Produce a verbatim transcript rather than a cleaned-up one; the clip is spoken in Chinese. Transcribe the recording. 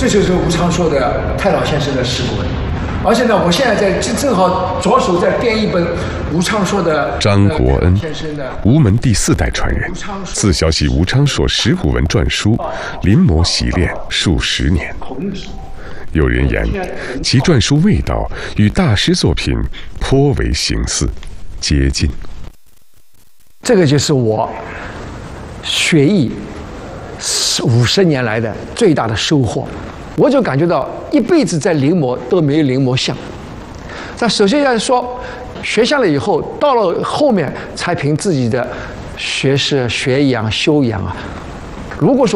这就是吴昌硕的太老先生的诗文。而且呢，我现在在正好着手在编一本吴昌硕的张国恩，吴门第四代传人，自小写吴昌硕十古文篆书，临摹习练数十年。有人言，其篆书味道与大师作品颇为形似，接近。 这个就是我学艺五十年来的最大的收获。我就感觉到一辈子在临摹都没有临摹像。但首先要说，学像了以后，到了后面才凭自己的学识、学养、修养啊。如果说